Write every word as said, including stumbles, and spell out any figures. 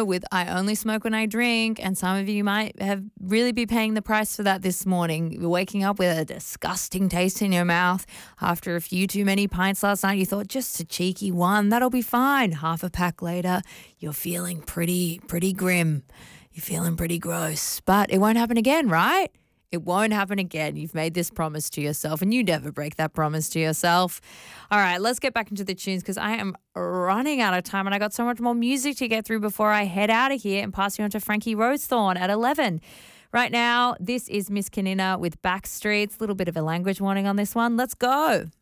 Canina with I Only Smoke When I Drink, and some of you might have really be paying the price for that this morning. You're waking up with a disgusting taste in your mouth after a few too many pints last night. You thought, just a cheeky one, that'll be fine. Half a pack later, you're feeling pretty, pretty grim. You're feeling pretty gross, but it won't happen again, right? It won't happen again. You've made this promise to yourself, and you never break that promise to yourself. All right, let's get back into the tunes because I am running out of time and I got so much more music to get through before I head out of here and pass you on to Frankie Rosethorn at eleven. Right now, this is Miss Canina with Backstreets. A little bit of a language warning on this one. Let's go.